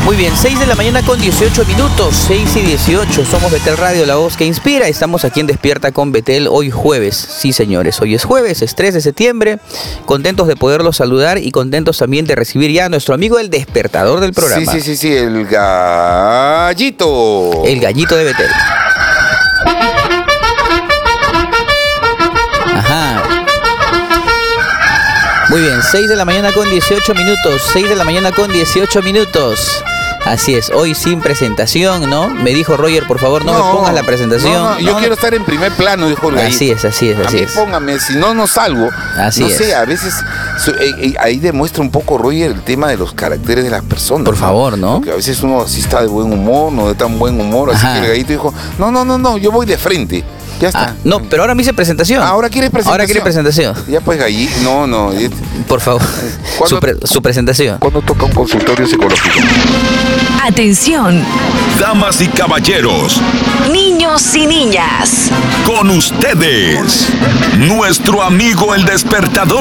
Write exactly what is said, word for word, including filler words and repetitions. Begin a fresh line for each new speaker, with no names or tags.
Muy bien, seis de la mañana con dieciocho minutos, seis y dieciocho. Somos Betel Radio, la voz que inspira. Estamos aquí en Despierta con Betel hoy jueves. Sí, señores, hoy es jueves, es tres de septiembre. Contentos de poderlos saludar y contentos también de recibir ya a nuestro amigo el despertador del programa.
Sí, sí, sí, sí, el gallito.
El gallito de Betel. Ajá. Muy bien, seis de la mañana con dieciocho minutos, seis de la mañana con dieciocho minutos. Así es, hoy sin presentación, ¿no? Me dijo Roger, por favor, no, no me pongas la presentación.
No, no, yo
no,
quiero estar en primer plano, dijo el gallito.
Así es, así es, así
a mí
es.
Póngame, si no, no salgo.
Así
no
es.
sé, a veces so, eh, eh, ahí demuestra un poco, Roger, el tema de los caracteres de las personas.
Por favor, ¿no?
Porque a veces uno así está de buen humor, no de tan buen humor, así
Ajá.
que el gallito dijo, no, no, no, no, yo voy de frente. Ya está.
Ah, no, pero ahora me hice presentación.
Ahora quiere presentación.
Ahora quiere presentación.
Ya pues, gallito, no, no.
Por favor, su, pre su presentación.
¿Cuándo toca un consultorio psicológico?
Atención.
Damas y caballeros.
Niños y niñas.
Con ustedes, nuestro amigo el despertador.